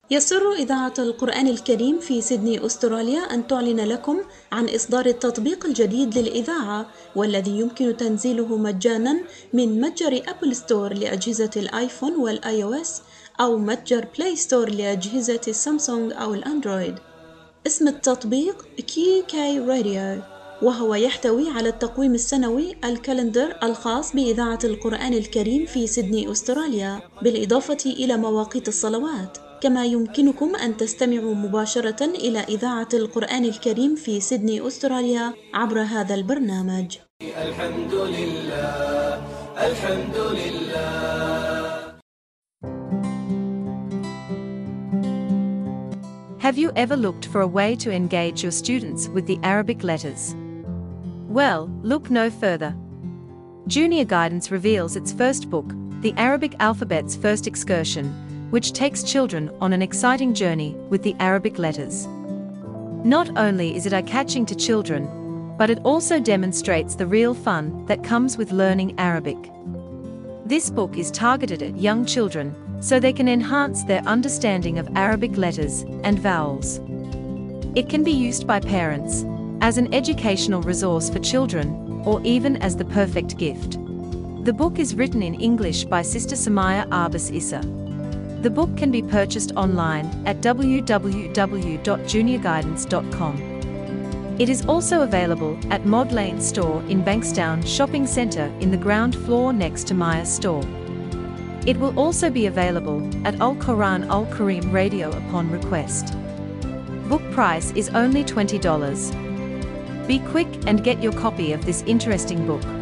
يسر إذاعة القرآن الكريم في سيدني أستراليا أن تعلن لكم عن إصدار التطبيق الجديد للإذاعة، والذي يمكن تنزيله مجاناً من متجر أبل ستور لأجهزة الآيفون والآي أو إس، أو متجر بلاي ستور لأجهزة السامسونج أو الأندرويد. اسم التطبيق QK راديو، وهو يحتوي على التقويم السنوي الكالندر الخاص بإذاعة القرآن الكريم في سيدني أستراليا، بالإضافة إلى مواقيت الصلوات. كما يمكنكم أن تستمعوا مباشرة إلى إذاعة القرآن الكريم في سيدني أستراليا عبر هذا البرنامج. الحمد لله الحمد لله. Have you ever looked for a way to engage your students with the Arabic letters? Well, look no further. Junior Guidance reveals its first book, The Arabic Alphabet's First Excursion, which takes children on an exciting journey with the Arabic letters. Not only is it eye-catching to children, but it also demonstrates the real fun that comes with learning Arabic. This book is targeted at young children, so they can enhance their understanding of Arabic letters and vowels. It can be used by parents, as an educational resource for children, or even as the perfect gift. The book is written in English by Sister Samaya Arbas Issa. The book can be purchased online at www.juniorguidance.com. It is also available at Mod Lane Store in Bankstown Shopping Centre in the ground floor next to Maya Store. It will also be available at Al Quran Al Kareem Radio upon request. Book price is only $20. Be quick and get your copy of this interesting book.